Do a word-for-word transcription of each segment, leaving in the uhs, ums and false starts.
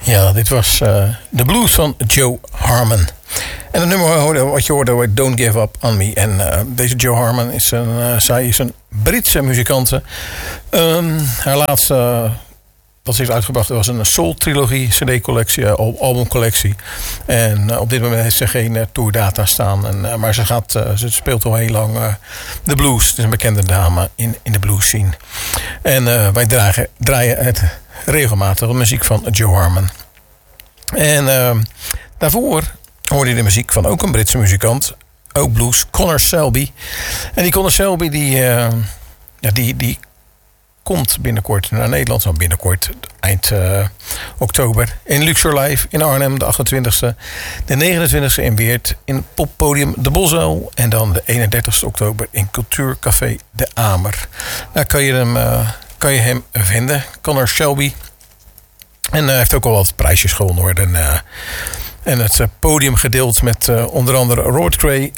Ja, dit was uh, de blues van Joe Harmon. En het nummer wat je hoorde, Don't Give Up On Me. En uh, deze Joe Harmon is een, uh, zij is een Britse muzikante. Um, haar laatste, uh, wat ze heeft uitgebracht, was een soul-trilogie, cd-collectie, uh, albumcollectie. En uh, op dit moment heeft ze geen uh, tourdata staan. En, uh, maar ze, gaat, uh, ze speelt al heel lang uh, de blues. Het is een bekende dame in, in de blues scene. En uh, wij dragen, draaien het regelmatig de muziek van Joe Harmon. En uh, daarvoor hoorde je de muziek van ook een Britse muzikant. Ook blues, Connor Selby. En die Connor Selby die, uh, ja, die, die komt binnenkort naar Nederland. Zo binnenkort, eind uh, oktober. In Luxor Live in Arnhem, de achtentwintigste. De negenentwintigste in Weert in poppodium De Bosel. En dan de eenendertigste oktober in Cultuurcafé De Amer. Daar kan je hem, uh, kan je hem vinden. Connor Selby. En hij uh, heeft ook al wat prijsjes gewonnen hoor. En, uh, en het uh, podium gedeeld met uh, onder andere Robert Cray.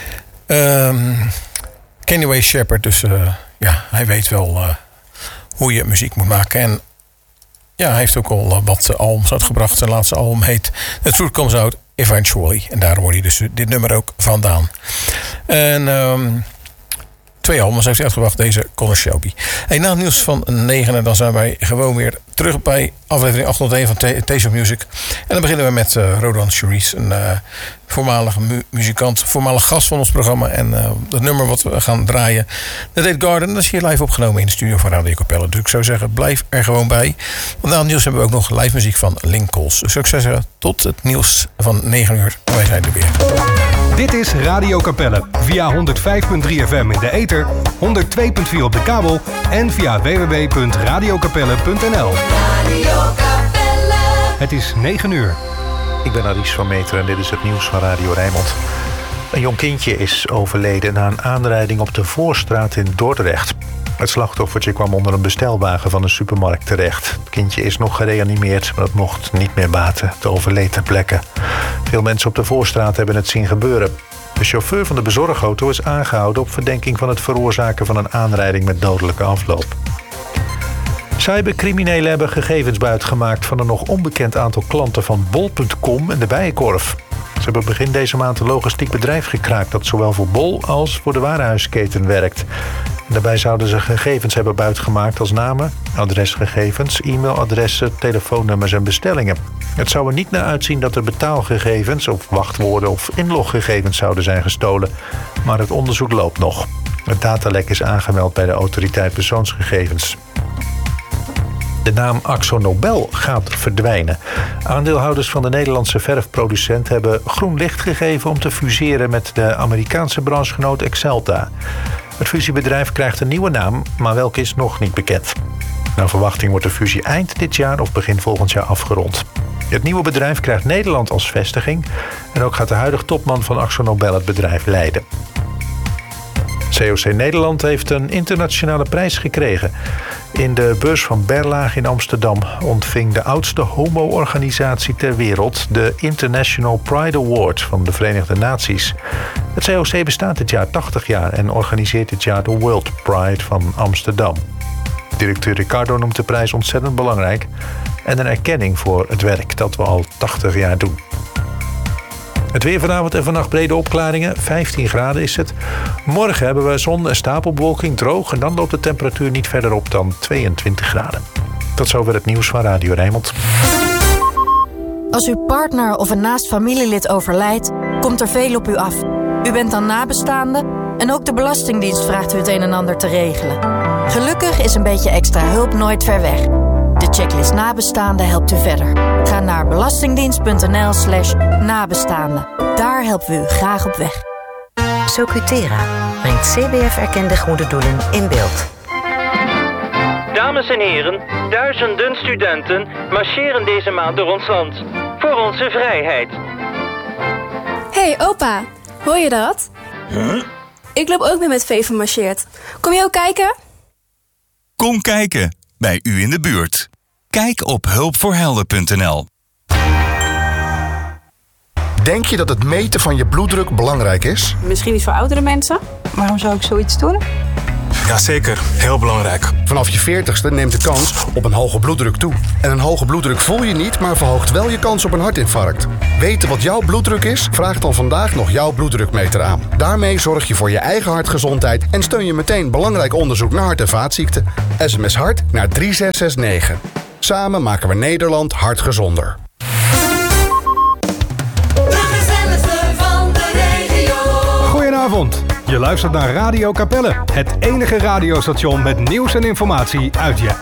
Um, Kenny Wayne Shepherd. Dus uh, ja, hij weet wel uh, hoe je muziek moet maken. En ja, hij heeft ook al uh, wat uh, albums uitgebracht. Zijn laatste album heet The Truth Comes Out Eventually. En daar hoor je dus dit nummer ook vandaan. En Um, Twee albums heeft hij uitgebracht, deze Connor Selby. Hey, na het nieuws van negenen, dan zijn wij gewoon weer terug bij aflevering achthonderdéén van Taste of Music. En dan beginnen we met uh, Rodan Cherise, een uh, voormalige mu- muzikant, voormalig gast van ons programma. En uh, het nummer wat we gaan draaien, dat heet Garden. Dat is hier live opgenomen in de studio van Radio Capelle. Dus ik zou zeggen, blijf er gewoon bij. Want na het nieuws hebben we ook nog live muziek van Lincolns. Dus ik zou zeggen, tot het nieuws van negen uur. Wij zijn er weer. Dit is Radio Capelle via honderdvijf komma drie F M in de ether, honderd twee komma vier op de kabel en via w w w punt radio capelle punt n l. Radio Capelle. Het is negen uur. Ik ben Aries van Meter en dit is het nieuws van Radio Rijnmond. Een jong kindje is overleden na een aanrijding op de Voorstraat in Dordrecht. Het slachtoffertje kwam onder een bestelwagen van een supermarkt terecht. Het kindje is nog gereanimeerd, maar dat mocht niet meer baten. Het overleed ter plekke. Veel mensen op de Voorstraat hebben het zien gebeuren. De chauffeur van de bezorgauto is aangehouden op verdenking van het veroorzaken van een aanrijding met dodelijke afloop. Cybercriminelen hebben gegevens buitgemaakt van een nog onbekend aantal klanten van bol punt com en de Bijenkorf. Ze hebben begin deze maand een logistiek bedrijf gekraakt dat zowel voor Bol als voor de warenhuisketen werkt. Daarbij zouden ze gegevens hebben buitgemaakt als namen, adresgegevens, e-mailadressen, telefoonnummers en bestellingen. Het zou er niet naar uitzien dat er betaalgegevens of wachtwoorden of inloggegevens zouden zijn gestolen, maar het onderzoek loopt nog. Het datalek is aangemeld bij de autoriteit persoonsgegevens. De naam AkzoNobel gaat verdwijnen. Aandeelhouders van de Nederlandse verfproducent hebben groen licht gegeven om te fuseren met de Amerikaanse branchegenoot Axalta. Het fusiebedrijf krijgt een nieuwe naam, maar welke is nog niet bekend. Naar verwachting wordt de fusie eind dit jaar of begin volgend jaar afgerond. Het nieuwe bedrijf krijgt Nederland als vestiging en ook gaat de huidige topman van AkzoNobel het bedrijf leiden. C O C Nederland heeft een internationale prijs gekregen. In de beurs van Berlage in Amsterdam ontving de oudste homo-organisatie ter wereld de International Pride Award van de Verenigde Naties. Het C O C bestaat dit jaar tachtig jaar en organiseert dit jaar de World Pride van Amsterdam. Directeur Ricardo noemt de prijs ontzettend belangrijk en een erkenning voor het werk dat we al tachtig jaar doen. Het weer vanavond en vannacht brede opklaringen. vijftien graden is het. Morgen hebben we zon en stapelbewolking droog. En dan loopt de temperatuur niet verder op dan tweeëntwintig graden. Tot zover het nieuws van Radio Rijnmond. Als uw partner of een naast familielid overlijdt, komt er veel op u af. U bent dan nabestaande en ook de Belastingdienst vraagt u het een en ander te regelen. Gelukkig is een beetje extra hulp nooit ver weg. De checklist nabestaanden helpt u verder. Ga naar belastingdienst.nl slash nabestaanden. Daar helpen we u graag op weg. Socutera brengt C B F-erkende goede doelen in beeld. Dames en heren, duizenden studenten marcheren deze maand door ons land. Voor onze vrijheid. Hey opa, hoor je dat? Huh? Ik loop ook mee met V van Marcheert. Kom je ook kijken? Kom kijken, bij u in de buurt. Kijk op hulpvoorhelden punt n l. Denk je dat het meten van je bloeddruk belangrijk is? Misschien niet voor oudere mensen. Waarom zou ik zoiets doen? Jazeker, heel belangrijk. Vanaf je veertigste neemt de kans op een hoge bloeddruk toe. En een hoge bloeddruk voel je niet, maar verhoogt wel je kans op een hartinfarct. Weten wat jouw bloeddruk is? Vraag dan vandaag nog jouw bloeddrukmeter aan. Daarmee zorg je voor je eigen hartgezondheid en steun je meteen belangrijk onderzoek naar hart- en vaatziekten. S M S hart naar drie zes zes negen. Samen maken we Nederland hartgezonder. Goedenavond. Je luistert naar Radio Capelle, het enige radiostation met nieuws en informatie uit je